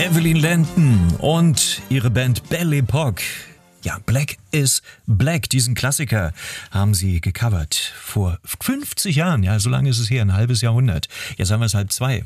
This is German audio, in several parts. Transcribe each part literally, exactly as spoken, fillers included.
Evelyn Lenton und ihre Band Belle Epoque. Ja, Black is Black, diesen Klassiker haben sie gecovert vor fünfzig Jahren. Ja, so lange ist es her, ein halbes Jahrhundert. Jetzt haben wir es halb zwei.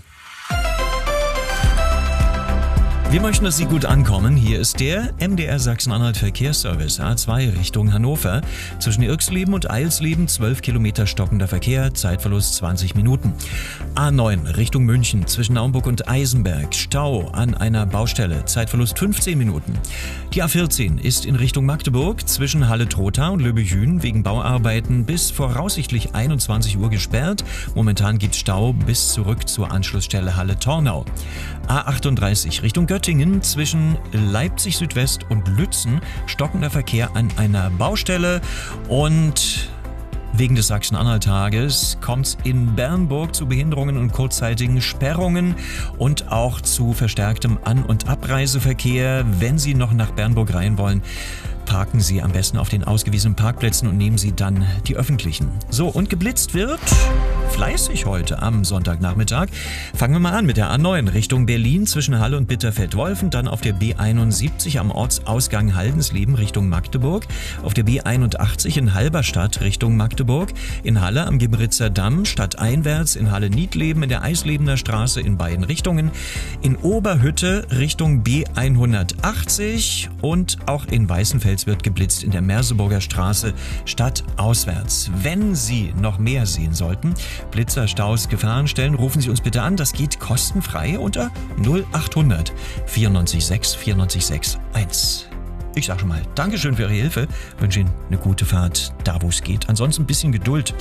Wir möchten, dass Sie gut ankommen. Hier ist der M D R Sachsen-Anhalt Verkehrsservice A zwei Richtung Hannover. Zwischen Irxleben und Eilsleben zwölf Kilometer stockender Verkehr, Zeitverlust zwanzig Minuten. A neun Richtung München zwischen Naumburg und Eisenberg, Stau an einer Baustelle, Zeitverlust fünfzehn Minuten. Die A vierzehn ist in Richtung Magdeburg zwischen Halle-Trotha und Löbejün wegen Bauarbeiten bis voraussichtlich einundzwanzig Uhr gesperrt. Momentan gibt es Stau bis zurück zur Anschlussstelle Halle-Tornau. A achtunddreißig Richtung Göttingen zwischen Leipzig Südwest und Lützen stockender Verkehr an einer Baustelle und wegen des Sachsen-Anhalt-Tages kommt es in Bernburg zu Behinderungen und kurzzeitigen Sperrungen und auch zu verstärktem An- und Abreiseverkehr. Wenn Sie noch nach Bernburg rein wollen, parken Sie am besten auf den ausgewiesenen Parkplätzen und nehmen Sie dann die öffentlichen. So, und geblitzt wird fleißig heute am Sonntagnachmittag. Fangen wir mal an mit der A neun Richtung Berlin zwischen Halle und Bitterfeld-Wolfen, dann auf der B einundsiebzig am Ortsausgang Haldensleben Richtung Magdeburg, auf der B einundachtzig in Halberstadt Richtung Magdeburg, in Halle am Gebritzer Damm stadteinwärts, in Halle-Niedleben in der Eislebener Straße in beiden Richtungen, in Oberhütte Richtung B hundertachtzig und auch in Weißenfels wird geblitzt in der Merseburger Straße stadtauswärts. Wenn Sie noch mehr sehen sollten, Blitzer, Staus, Gefahrenstellen, rufen Sie uns bitte an. Das geht kostenfrei unter null achthundert vierundneunzig sechs vierundneunzig sechs eins. Ich sage schon mal Dankeschön für Ihre Hilfe, wünsche Ihnen eine gute Fahrt, da wo es geht. Ansonsten ein bisschen Geduld.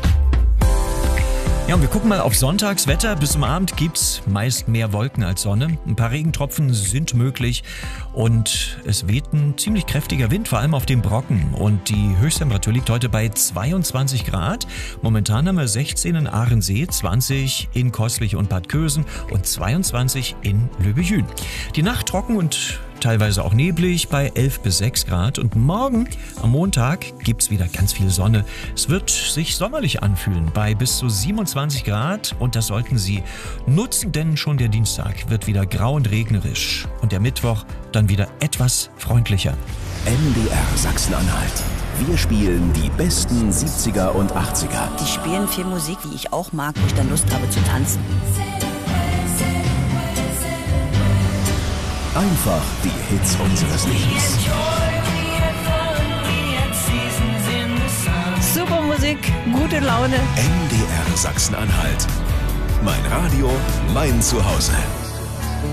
Ja, und wir gucken mal auf Sonntagswetter. Bis zum Abend gibt's meist mehr Wolken als Sonne. Ein paar Regentropfen sind möglich und es weht ein ziemlich kräftiger Wind, vor allem auf dem Brocken. Und die Höchsttemperatur liegt heute bei zweiundzwanzig Grad. Momentan haben wir sechzehn in Ahrensee, zwanzig in Kostlich und Bad Kösen und zweiundzwanzig in Löbejün. Die Nacht trocken und teilweise auch neblig bei elf bis sechs Grad. Und morgen am Montag gibt's wieder ganz viel Sonne. Es wird sich sommerlich anfühlen bei bis zu siebenundzwanzig Grad. Und das sollten Sie nutzen, denn schon der Dienstag wird wieder grau und regnerisch. Und der Mittwoch dann wieder etwas freundlicher. M D R Sachsen-Anhalt. Wir spielen die besten siebziger und achtziger. Die spielen viel Musik, die ich auch mag, wo ich dann Lust habe zu tanzen. Einfach die Hits unseres Lebens. Super Musik, gute Laune. M D R Sachsen-Anhalt. Mein Radio, mein Zuhause.